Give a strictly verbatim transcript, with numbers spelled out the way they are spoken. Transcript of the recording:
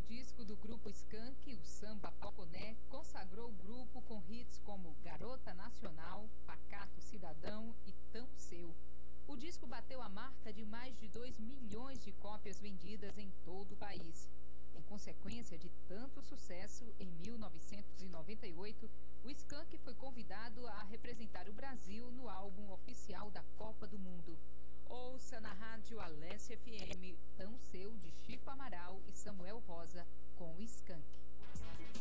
disco do grupo Skank, o Samba Paconé, consagrou o grupo com hits como Garota Nacional, Pacato Cidadão e Tão Seu. O disco bateu a marca de mais de dois milhões de cópias vendidas em todo o país. Em consequência de tanto sucesso, em mil novecentos e noventa e oito, o Skank foi convidado a representar o Brasil no álbum oficial da Copa do Mundo. Ouça na rádio Alessia F M, Tão Seu, de Chico Amaral e Samuel Rosa, com o Skank.